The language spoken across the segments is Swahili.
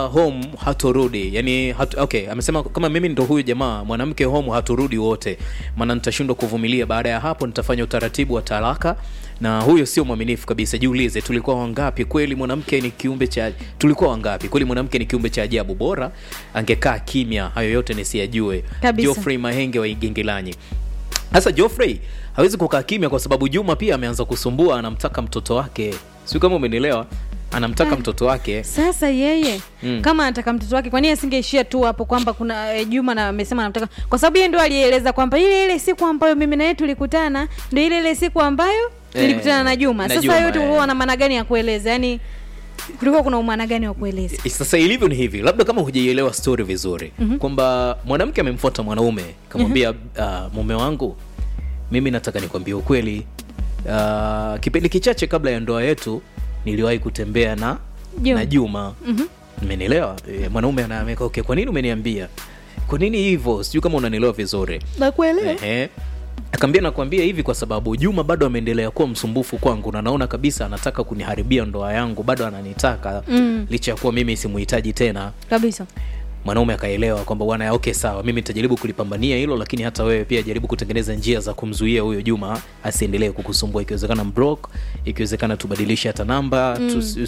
home hatorudi. Yani okay, amesema kama mimi ndo huyu jamaa, mwanamke home hatorudi wote, maana nitashindwa kuvumilia. Baada ya hapo nitafanya utaratibu wa talaka, na huyo sio mwaminifu kabisa. Jiulize, tulikuwa wangapi kweli? Mwanamke ni kiumbe cha, tulikuwa wangapi kweli? Mwanamke ni kiumbe cha ajabu. Bora angekaa kimya, hayo yote nisiyajue. Geoffrey Mahenge wa Igengelanyi. Sasa Geoffrey hawezi kukaa kimya kwa sababu Juma pia ameanza kusumbua, anamtaka mtoto wake. Sio kama umenielewa? Anamtaka mtoto wake. Sasa yeye kama anataka mtoto wake, kwa nini asingeishia tu hapo kwamba kuna Juma na amesema anamtaka? Kwa sababu yeye ndo alieleza kwamba ile siku ambayo mimi na yeye tulikutana ndio ile siku ambayo nilikutana na Juma. Sasa yote huwa na maana gani ya kueleza? Yaani kulikuwa kuna maana gani ya kueleza? Sasa ilivyo ni hivi, labda kama hujaielewa story vizuri, kwamba mwanamke amemfuata mwanaume kamwambia, mume wangu, mimi nataka nikwambie ukweli, kipindi kichache kabla ya ndoa yetu niliwahi kutembea na Juma. Umenielewa? Mwanaume anaameka, okay, kwa nini umeniambia? Kwa nini hivyo? Sijui kama unanielewa vizuri. Nakuelewa. Akamwambia, nakwambia hivi kwa sababu Juma bado ameendelea kuwa msumbufu kwangu, na naona kabisa anataka kuniharibia ndoa yangu, bado ananitaka licha ya kuwa mimi simuhitaji tena. Kabisa. Mwanaume akaelewa kwamba bwana, okay sawa, mimi nitajaribu kulipambania hilo, lakini hata wewe pia jaribu kutengeneza njia za kumzuia huyo Juma asiendelee kukusumbua. Ikiwezekana mblock, ikiwezekana tubadilishe hata namba.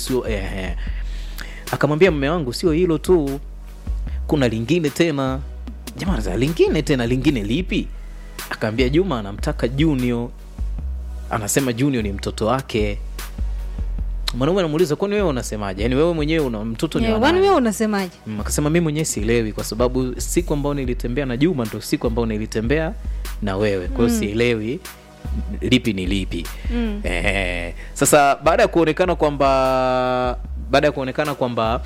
Akamwambia, mume wangu, sio hilo tu, kuna lingine tena. Jamaa, za lingine lipi? Akamwambia, Juma anamtaka Junior. Anasema Junior ni mtoto wake. Mwanaume anamuuliza, kwani wewe unasemaje? Yaani wewe mwenyewe una mtoto ni kwani wewe unasemaje? Akasema, mimi mwenyewe sielewi kwa sababu siku ambayo nilitembea na Juma ndio siku ambayo nilitembea na wewe. Kwa hiyo sielewi lipi ni lipi. Sasa baada ya kuonekana kwamba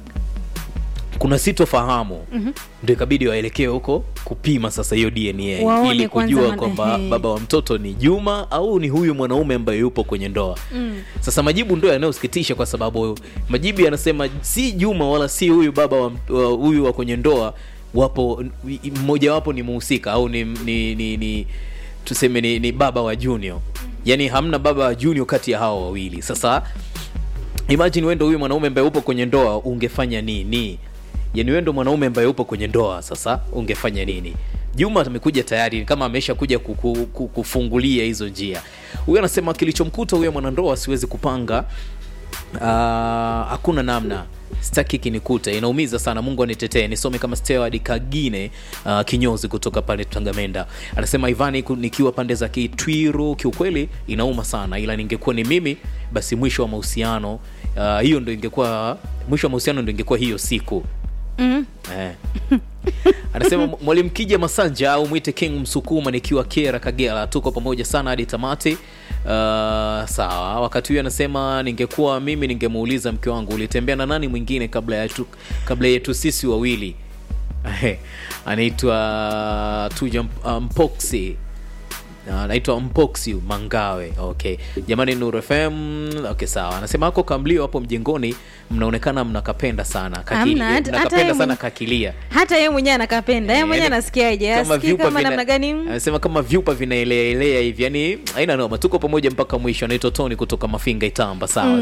kuna sitofahamu, ndio ikabidi waelekee huko kupima sasa hiyo DNA ili kujua kwamba baba wa mtoto ni Juma au ni huyu mwanaume ambaye yupo kwenye ndoa. Sasa majibu ndio yanayosikitisha, kwa sababu majibu yanasema si Juma wala si huyu baba wa huyu wa kwenye ndoa, wapo mmoja wapo ni muhusika au ni tuseme ni baba wa Junior. Yaani hamna baba wa Junior kati ya hao wawili. Sasa imagine wewe ndio huyu mwanaume ambaye upo kwenye ndoa, ungefanya nini? Yaani wewe ndio mwanaume ambaye upo kwenye ndoa, sasa ungefanya nini? Juma amekuja tayari kama amesha kuja kufungulia hizo njia. Huyu anasema kilichomkuta huyo mwanandoa siwezi kupanga, hakuna namna, sitaki kinikuta, inaumiza sana, Mungu anitetee. Nisome kama Steward Kagine kinyozi kutoka pale Tangamenda. Anasema, Ivani, nikiwa pande za Kitwiru, kiukweli inauma sana, ila ningekuwa ni mimi basi mwisho wa mahusiano hiyo ndio ingekuwa mwisho wa mahusiano, ndio ingekuwa hiyo siku. Anasema, Mwalimu Kija Masanja au mwite King Msukuma, nikiwa Kera Kagera, tuko pamoja sana hadi tamati. Sawa. Wakati huyu anasema, ningekuwa mimi ningemuuliza mke wangu, ulitembea na nani mwingine kabla yetu sisi wawili? Anaitwa Tuja Mpoxi. Anaitwa Mpoxi Mangawe. Okay. Jamani Nuru FM. Okay, sawa. Anasema hako kamlio hapo mjengoni mnaonekana mnakapenda sana. Mnakapenda sana kakilia. Hata yeye mwenyewe anakapenda. Yeye mwenyewe anasikiaje? Asikia kama namna gani? Anasema kama vyupa vinaelea hivi. Yaani haina noma. Tuko pamoja mpaka mwisho. Anaitwa Tony kutoka Mafinga Itamba. Sawa.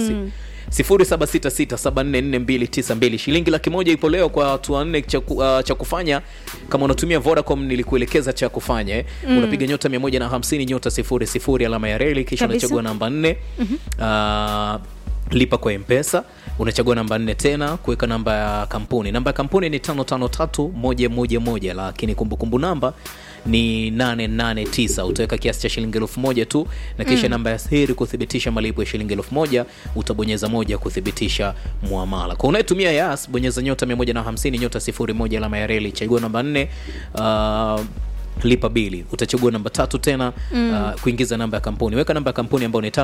0766744292. Shilingi 100,000 ipo leo kwa watu 4 cha kufanya. Kama unatumia Vodacom nilikuelekeza cha kufanya. Unapiga nyota 150 nyota 00 alama ya reli, kisha unachagua namba 4. Lipa kwa M-Pesa, unachagua namba 4 tena kuweka namba ya kampuni. Namba ya kampuni ni 553111, lakini kumbukumbu namba ni 889. Utaweka kiasi cha shilingi 1000 tu, na kisha namba ya siri kuthibitisha malipo ya shilingi 1000. Utabonyeza 1 kuthibitisha muamala. Kwa unayetumia Yas, bonyeza nyota 150 nyota 01 alama ya reli, chagua namba 4, lipa bili. Utachagua namba 3 tena, kuingiza namba ya kampuni. Weka namba ya kampuni ambayo ni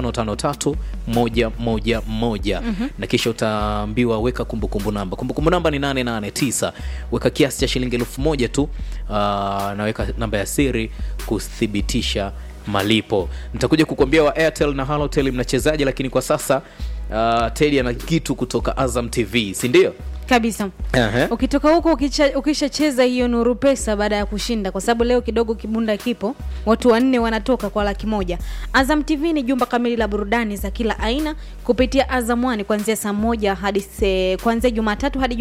553111, na kisha utaambiwa weka kumbukumbu namba. Kumbukumbu namba ni 889. Weka kiasi cha shilingi 1000 tu, na weka namba ya siri kuthibitisha malipo. Nitakuja kukuambia wa Airtel na Halotel mnachezaje, lakini kwa sasa Teddy ana kitu kutoka Azam TV, si ndio? Kabisa. Ukitoka huko ukishacheza hiyo Nuru Pesa baada ya kushinda, kwa sababu leo kidogo kibunda kipo, watu 4 wanatoka kwa 100,000. Azam TV ni jumba kamili la burudani za kila aina kupitia Azam One kuanzia saa 1 hadi kuanzia Jumatatu hadi